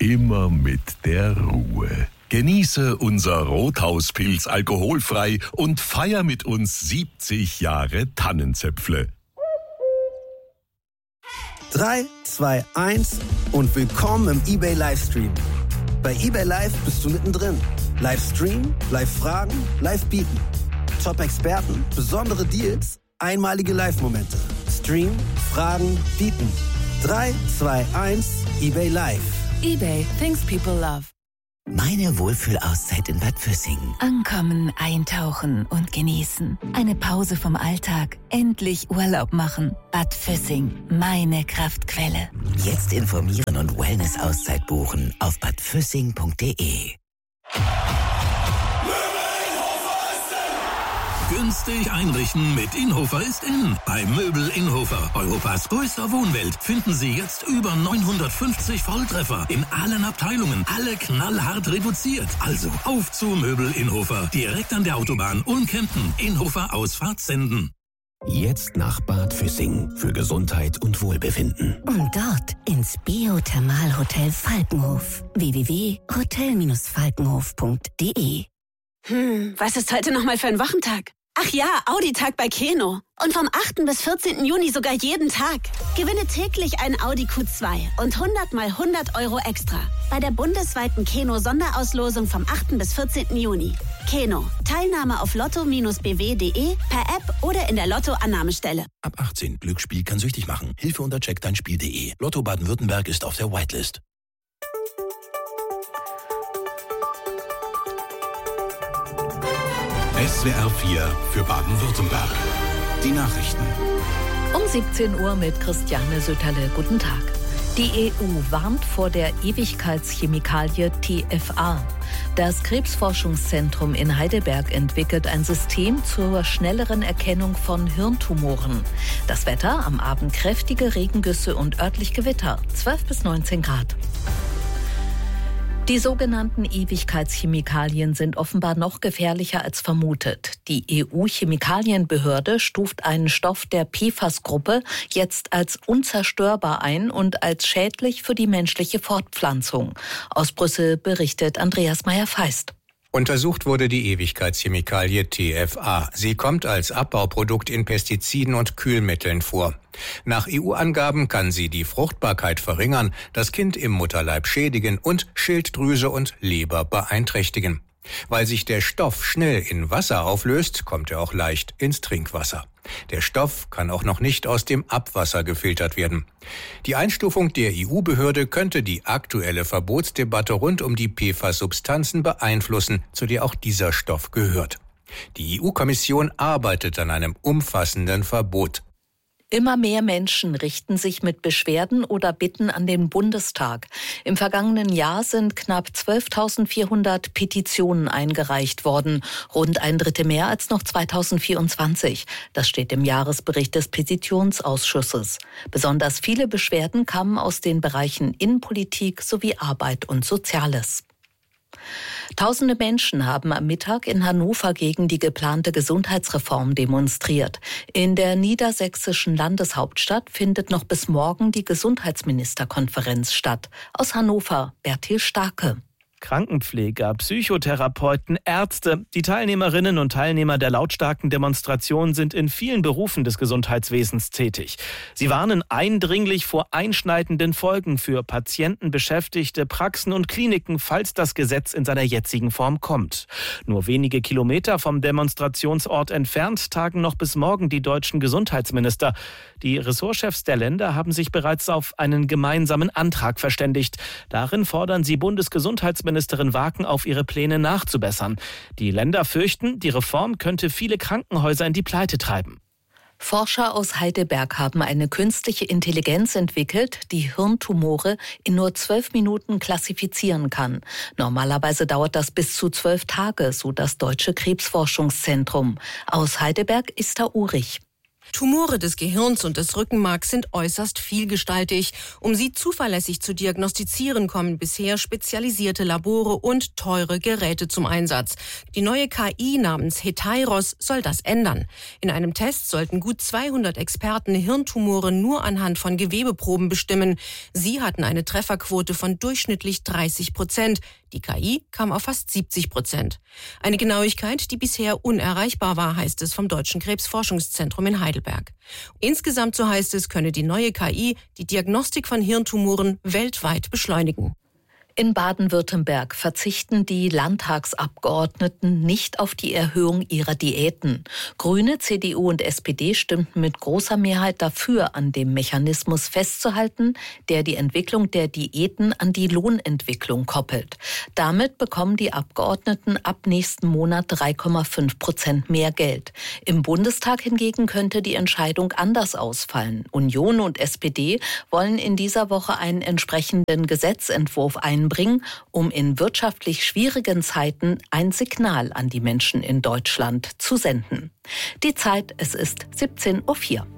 immer mit der Ruhe. Genieße unser Rothauspilz alkoholfrei und feier mit uns 70 Jahre Tannenzäpfle. 3, 2, 1 und willkommen im eBay Livestream. Bei eBay Live bist du mittendrin. Livestream, Live-Fragen, Live-Bieten. Top-Experten, besondere Deals, einmalige Live-Momente. Stream, Fragen, Bieten. 3, 2, 1, eBay Live. eBay, things people love. Meine Wohlfühlauszeit in Bad Füssing. Ankommen, eintauchen und genießen. Eine Pause vom Alltag. Endlich Urlaub machen. Bad Füssing, meine Kraftquelle. Jetzt informieren und Wellness-Auszeit buchen auf badfüssing.de. Günstig einrichten mit Inhofer ist in. Bei Möbel Inhofer, Europas größter Wohnwelt, finden Sie jetzt über 950 Volltreffer in allen Abteilungen. Alle knallhart reduziert. Also auf zu Möbel Inhofer. Direkt an der Autobahn Ulm-Kempten. Inhofer Ausfahrt Senden. Jetzt nach Bad Füssing für Gesundheit und Wohlbefinden. Und dort ins Biothermalhotel Falkenhof. www.hotel-falkenhof.de. Was ist heute nochmal für ein Wochentag? Ach ja, Audi-Tag bei Keno. Und vom 8. bis 14. Juni sogar jeden Tag. Gewinne täglich einen Audi Q2 und 100 mal 100 € extra. Bei der bundesweiten Keno-Sonderauslosung vom 8. bis 14. Juni. Keno. Teilnahme auf lotto-bw.de, per App oder in der Lotto-Annahmestelle. Ab 18. Glücksspiel kann süchtig machen. Hilfe unter checkdeinspiel.de. Lotto Baden-Württemberg ist auf der Whitelist. SWR 4 für Baden-Württemberg. Die Nachrichten. Um 17 Uhr mit Christiane Söterle. Guten Tag. Die EU warnt vor der Ewigkeitschemikalie TFA. Das Krebsforschungszentrum in Heidelberg entwickelt ein System zur schnelleren Erkennung von Hirntumoren. Das Wetter, am Abend kräftige Regengüsse und örtlich Gewitter, 12 bis 19 Grad. Die sogenannten Ewigkeitschemikalien sind offenbar noch gefährlicher als vermutet. Die EU-Chemikalienbehörde stuft einen Stoff der PFAS-Gruppe jetzt als unzerstörbar ein und als schädlich für die menschliche Fortpflanzung. Aus Brüssel berichtet Andreas Meyer-Feist. Untersucht wurde die Ewigkeitschemikalie TFA. Sie kommt als Abbauprodukt in Pestiziden und Kühlmitteln vor. Nach EU-Angaben kann sie die Fruchtbarkeit verringern, das Kind im Mutterleib schädigen und Schilddrüse und Leber beeinträchtigen. Weil sich der Stoff schnell in Wasser auflöst, kommt er auch leicht ins Trinkwasser. Der Stoff kann auch noch nicht aus dem Abwasser gefiltert werden. Die Einstufung der EU-Behörde könnte die aktuelle Verbotsdebatte rund um die PFAS-Substanzen beeinflussen, zu der auch dieser Stoff gehört. Die EU-Kommission arbeitet an einem umfassenden Verbot. Immer mehr Menschen richten sich mit Beschwerden oder Bitten an den Bundestag. Im vergangenen Jahr sind knapp 12.400 Petitionen eingereicht worden, rund ein Drittel mehr als noch 2024. Das steht im Jahresbericht des Petitionsausschusses. Besonders viele Beschwerden kamen aus den Bereichen Innenpolitik sowie Arbeit und Soziales. Tausende Menschen haben am Mittag in Hannover gegen die geplante Gesundheitsreform demonstriert. In der niedersächsischen Landeshauptstadt findet noch bis morgen die Gesundheitsministerkonferenz statt. Aus Hannover, Bertil Starke. Krankenpfleger, Psychotherapeuten, Ärzte. Die Teilnehmerinnen und Teilnehmer der lautstarken Demonstration sind in vielen Berufen des Gesundheitswesens tätig. Sie warnen eindringlich vor einschneidenden Folgen für Patienten, Beschäftigte, Praxen und Kliniken, falls das Gesetz in seiner jetzigen Form kommt. Nur wenige Kilometer vom Demonstrationsort entfernt tagen noch bis morgen die deutschen Gesundheitsminister. Die Ressortchefs der Länder haben sich bereits auf einen gemeinsamen Antrag verständigt. Darin fordern sie Bundesgesundheitsministerin Wagen auf, ihre Pläne nachzubessern. Die Länder fürchten, die Reform könnte viele Krankenhäuser in die Pleite treiben. Forscher aus Heidelberg haben eine künstliche Intelligenz entwickelt, die Hirntumore in nur 12 Minuten klassifizieren kann. Normalerweise dauert das bis zu 12 Tage, so das Deutsche Krebsforschungszentrum. Aus Heidelberg ist Uhrich. Tumore des Gehirns und des Rückenmarks sind äußerst vielgestaltig. Um sie zuverlässig zu diagnostizieren, kommen bisher spezialisierte Labore und teure Geräte zum Einsatz. Die neue KI namens Hetairos soll das ändern. In einem Test sollten gut 200 Experten Hirntumore nur anhand von Gewebeproben bestimmen. Sie hatten eine Trefferquote von durchschnittlich 30%. Die KI kam auf fast 70%. Eine Genauigkeit, die bisher unerreichbar war, heißt es vom Deutschen Krebsforschungszentrum in Heidelberg. Insgesamt, so heißt es, könne die neue KI die Diagnostik von Hirntumoren weltweit beschleunigen. In Baden-Württemberg verzichten die Landtagsabgeordneten nicht auf die Erhöhung ihrer Diäten. Grüne, CDU und SPD stimmten mit großer Mehrheit dafür, an dem Mechanismus festzuhalten, der die Entwicklung der Diäten an die Lohnentwicklung koppelt. Damit bekommen die Abgeordneten ab nächsten Monat 3,5% mehr Geld. Im Bundestag hingegen könnte die Entscheidung anders ausfallen. Union und SPD wollen in dieser Woche einen entsprechenden Gesetzentwurf einbringen, um in wirtschaftlich schwierigen Zeiten ein Signal an die Menschen in Deutschland zu senden. Die Zeit, es ist 17:04 Uhr.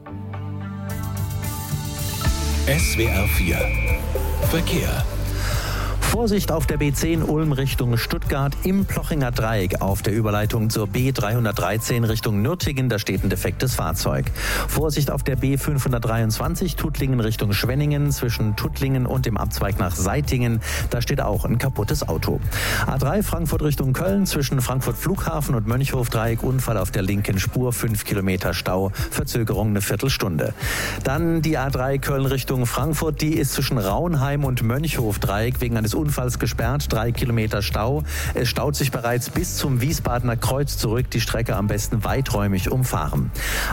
SWR 4 Verkehr. Vorsicht auf der B10 Ulm Richtung Stuttgart im Plochinger Dreieck auf der Überleitung zur B313 Richtung Nürtingen, da steht ein defektes Fahrzeug. Vorsicht auf der B523 Tuttlingen Richtung Schwenningen zwischen Tuttlingen und dem Abzweig nach Seitingen, da steht auch ein kaputtes Auto. A3 Frankfurt Richtung Köln zwischen Frankfurt Flughafen und Mönchhof Dreieck, Unfall auf der linken Spur, 5 Kilometer Stau, Verzögerung eine Viertelstunde. Dann die A3 Köln Richtung Frankfurt, die ist zwischen Raunheim und Mönchhof Dreieck wegen eines Unfalls gesperrt, 3 Kilometer Stau. Es staut sich bereits bis zum Wiesbadener Kreuz zurück, die Strecke am besten weiträumig umfahren.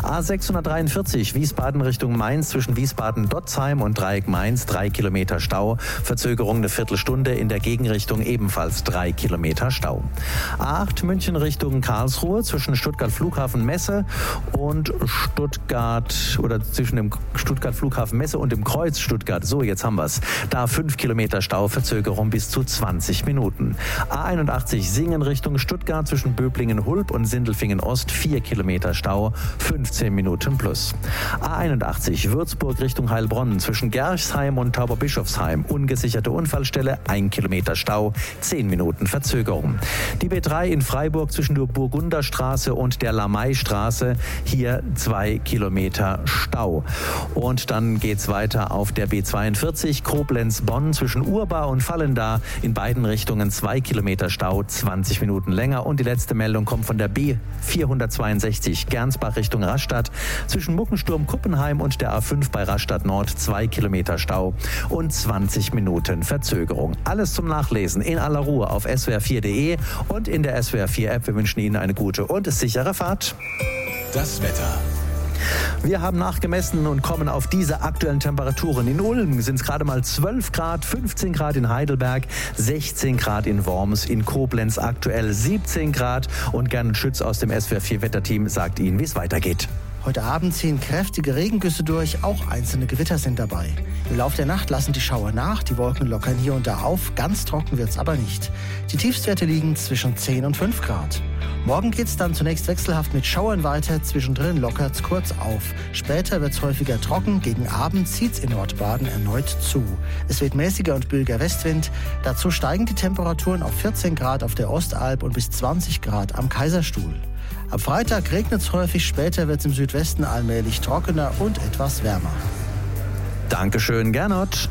A643 Wiesbaden Richtung Mainz zwischen Wiesbaden-Dotzheim und Dreieck Mainz, 3 Kilometer Stau, Verzögerung eine Viertelstunde, in der Gegenrichtung ebenfalls 3 Kilometer Stau. A8 München Richtung Karlsruhe zwischen Stuttgart Flughafen Messe und Stuttgart oder zwischen dem Stuttgart Flughafen Messe und dem Kreuz Stuttgart. So, jetzt haben wir's. Da 5 Kilometer Stau, Verzögerung bis zu 20 Minuten. A81 Singen Richtung Stuttgart zwischen Böblingen-Hulb und Sindelfingen-Ost, 4 Kilometer Stau, 15 Minuten plus. A81 Würzburg Richtung Heilbronn zwischen Gerchsheim und Tauberbischofsheim, ungesicherte Unfallstelle, 1 Kilometer Stau, 10 Minuten Verzögerung. Die B3 in Freiburg zwischen der Burgunderstraße und der Lamaistraße, hier 2 Kilometer Stau. Und dann geht's weiter auf der B42 Koblenz-Bonn zwischen Urbar und Fallendar, in beiden Richtungen 2 Kilometer Stau, 20 Minuten länger. Und die letzte Meldung kommt von der B462 Gernsbach Richtung Rastatt zwischen Muckensturm-Kuppenheim und der A5 bei Rastatt Nord, 2 Kilometer Stau und 20 Minuten Verzögerung. Alles zum Nachlesen in aller Ruhe auf swr4.de und in der SWR 4 App. Wir wünschen Ihnen eine gute und sichere Fahrt. Das Wetter. Wir haben nachgemessen und kommen auf diese aktuellen Temperaturen. In Ulm sind es gerade mal 12 Grad, 15 Grad in Heidelberg, 16 Grad in Worms, in Koblenz aktuell 17 Grad. Und Gernot Schütz aus dem SWR 4 Wetterteam sagt Ihnen, wie es weitergeht. Heute Abend ziehen kräftige Regengüsse durch, auch einzelne Gewitter sind dabei. Im Laufe der Nacht lassen die Schauer nach, die Wolken lockern hier und da auf, ganz trocken wird's aber nicht. Die Tiefstwerte liegen zwischen 10 und 5 Grad. Morgen geht's dann zunächst wechselhaft mit Schauern weiter, zwischendrin lockert's kurz auf. Später wird's häufiger trocken, gegen Abend zieht's in Nordbaden erneut zu. Es weht mäßiger und böiger Westwind, dazu steigen die Temperaturen auf 14 Grad auf der Ostalb und bis 20 Grad am Kaiserstuhl. Am Freitag regnet es häufig, später wird es im Südwesten allmählich trockener und etwas wärmer. Dankeschön, Gernot.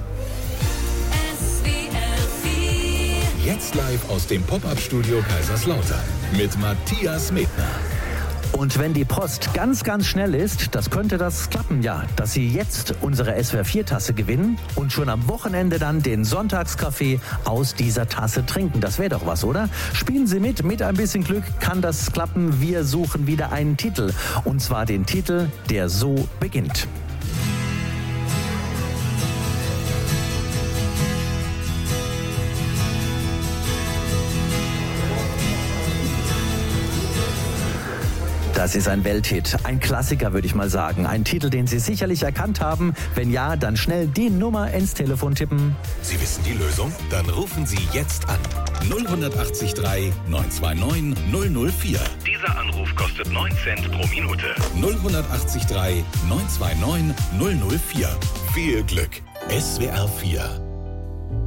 Jetzt live aus dem Pop-Up-Studio Kaiserslautern mit Matthias Medner. Und wenn die Post ganz, ganz schnell ist, das könnte das klappen, ja, dass Sie jetzt unsere SWR4-Tasse gewinnen und schon am Wochenende dann den Sonntagskaffee aus dieser Tasse trinken. Das wäre doch was, oder? Spielen Sie mit ein bisschen Glück kann das klappen. Wir suchen wieder einen Titel, und zwar den Titel, der so beginnt. Das ist ein Welthit, ein Klassiker, würde ich mal sagen. Ein Titel, den Sie sicherlich erkannt haben. Wenn ja, dann schnell die Nummer ins Telefon tippen. Sie wissen die Lösung? Dann rufen Sie jetzt an. 0183 929 004. Dieser Anruf kostet 9 Cent pro Minute. 0183 929 004. Viel Glück. SWR 4